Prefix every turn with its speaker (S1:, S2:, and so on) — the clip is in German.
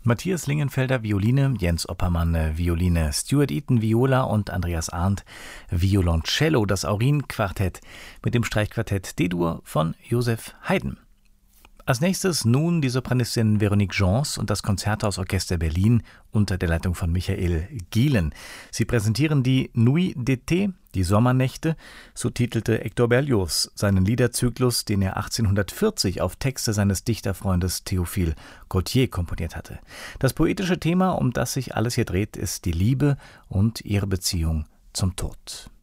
S1: Matthias Lingenfelder Violine, Jens Oppermann Violine, Stuart Eaton Viola und Andreas Arndt Violoncello, das Aurin-Quartett mit dem Streichquartett D-Dur von Joseph Haydn. Als nächstes nun die Sopranistin Véronique Gens und das Konzerthausorchester Berlin unter der Leitung von Michael Gielen. Sie präsentieren die Nuit d'été, die Sommernächte, so titelte Hector Berlioz seinen Liederzyklus, den er 1840 auf Texte seines Dichterfreundes Théophile Gautier komponiert hatte. Das poetische Thema, um das sich alles hier dreht, ist die Liebe und ihre Beziehung zum Tod.